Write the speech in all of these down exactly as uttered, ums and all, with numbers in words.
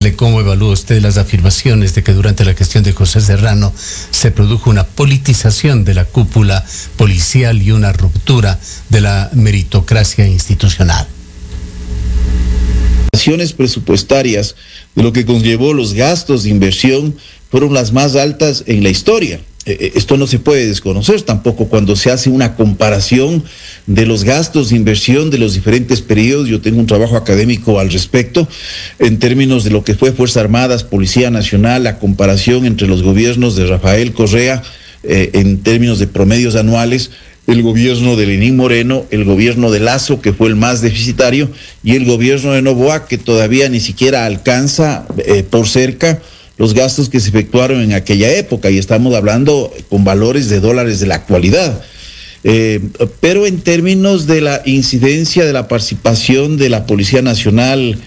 preguntarle cómo evalúa usted las afirmaciones de que durante la gestión de José Serrano se produjo una politización de la cúpula policial y una ruptura de la meritocracia institucional. Las presupuestarias de lo que conllevó los gastos de inversión fueron las más altas en la historia. Esto no se puede desconocer tampoco cuando se hace una comparación de los gastos de inversión de los diferentes periodos. Yo tengo un trabajo académico al respecto en términos de lo que fue Fuerzas Armadas, Policía Nacional, la comparación entre los gobiernos de Rafael Correa eh, en términos de promedios anuales, el gobierno de Lenín Moreno, el gobierno de Lazo, que fue el más deficitario, y el gobierno de Noboa, que todavía ni siquiera alcanza eh, por cerca los gastos que se efectuaron en aquella época, y estamos hablando con valores de dólares de la actualidad. Eh, pero en términos de la incidencia de la participación de la Policía Nacional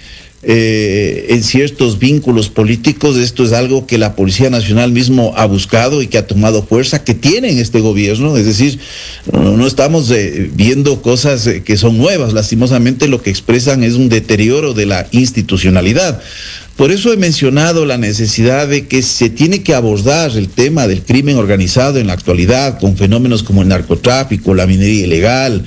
eh, en ciertos vínculos políticos, esto es algo que la Policía Nacional mismo ha buscado y que ha tomado fuerza, que tiene en este gobierno. Es decir, no, no estamos eh, viendo cosas eh, que son nuevas. Lastimosamente lo que expresan es un deterioro de la institucionalidad. Por eso he mencionado la necesidad de que se tiene que abordar el tema del crimen organizado en la actualidad, con fenómenos como el narcotráfico, la minería ilegal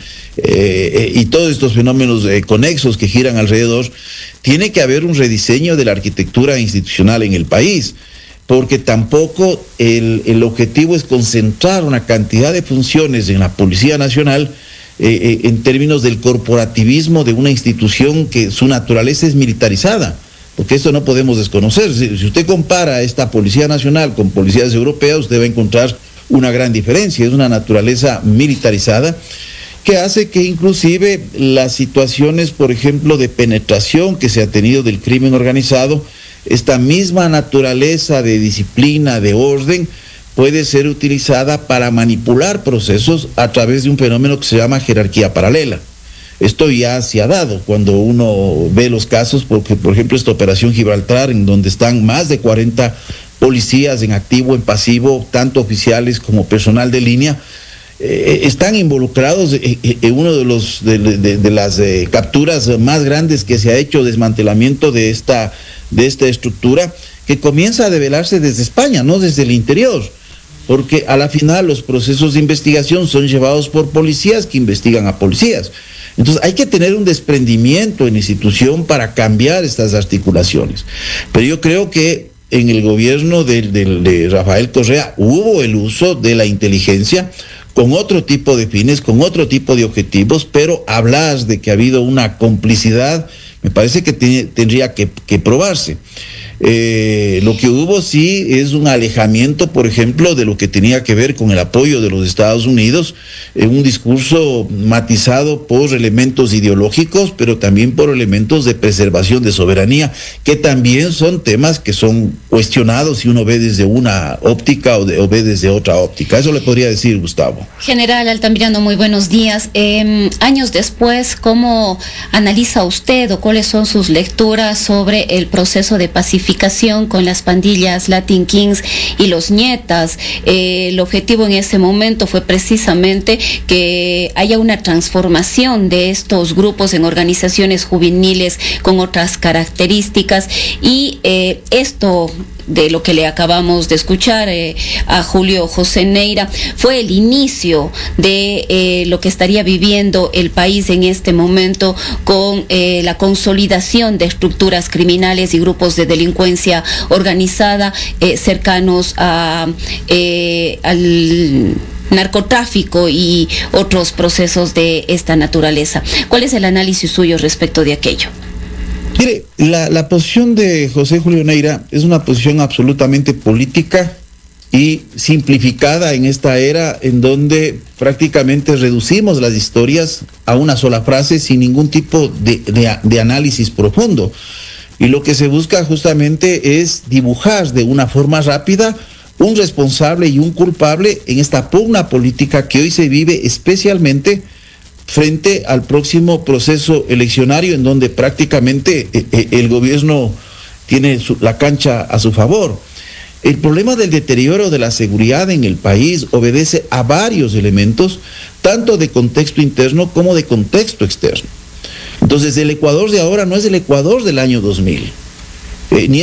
eh, y todos estos fenómenos eh, conexos que giran alrededor. Tiene que haber un rediseño de la arquitectura institucional en el país, porque tampoco el, el objetivo es concentrar una cantidad de funciones en la Policía Nacional eh, eh, en términos del corporativismo de una institución que su naturaleza es militarizada. Porque esto no podemos desconocer. Si, si usted compara esta Policía Nacional con policías europeas, usted va a encontrar una gran diferencia. Es una naturaleza militarizada que hace que inclusive las situaciones, por ejemplo, de penetración que se ha tenido del crimen organizado, esta misma naturaleza de disciplina, de orden, puede ser utilizada para manipular procesos a través de un fenómeno que se llama jerarquía paralela. Esto ya se ha dado cuando uno ve los casos, porque por ejemplo esta operación Gibraltar, en donde están más de cuarenta policías en activo, en pasivo, tanto oficiales como personal de línea, eh, están involucrados en, en uno de los de, de, de las eh, capturas más grandes que se ha hecho, desmantelamiento de esta, de esta estructura, que comienza a develarse desde España, no desde el interior. Porque a la final los procesos de investigación son llevados por policías que investigan a policías. Entonces hay que tener un desprendimiento en la institución para cambiar estas articulaciones. Pero yo creo que en el gobierno de, de, de Rafael Correa hubo el uso de la inteligencia con otro tipo de fines, con otro tipo de objetivos, pero hablar de que ha habido una complicidad me parece que tiene, tendría que, que probarse. Eh, lo que hubo sí es un alejamiento, por ejemplo, de lo que tenía que ver con el apoyo de los Estados Unidos, en un discurso matizado por elementos ideológicos, pero también por elementos de preservación de soberanía, que también son temas que son cuestionados si uno ve desde una óptica o, de, o ve desde otra óptica. Eso le podría decir, Gustavo. General Altamirano, muy buenos días. Eh, años después, ¿cómo analiza usted o cuáles son sus lecturas sobre el proceso de pacificación con las pandillas Latin Kings y los Nietas? Eh, el objetivo en ese momento fue precisamente que haya una transformación de estos grupos en organizaciones juveniles con otras características, y eh, esto de lo que le acabamos de escuchar eh, a Julio José Neira fue el inicio de eh, lo que estaría viviendo el país en este momento, con eh, la consolidación de estructuras criminales y grupos de delincuencia organizada eh, cercanos a eh, al narcotráfico y otros procesos de esta naturaleza. ¿Cuál es el análisis suyo respecto de aquello? Mire, la, la posición de José Julio Neira es una posición absolutamente política y simplificada en esta era en donde prácticamente reducimos las historias a una sola frase sin ningún tipo de, de, de análisis profundo. Y lo que se busca justamente es dibujar de una forma rápida un responsable y un culpable en esta pugna política que hoy se vive especialmente frente al próximo proceso eleccionario, en donde prácticamente eh, el gobierno tiene su, la cancha a su favor. El problema del deterioro de la seguridad en el país obedece a varios elementos, tanto de contexto interno como de contexto externo. Entonces, el Ecuador de ahora no es el Ecuador del año dos mil, eh, ni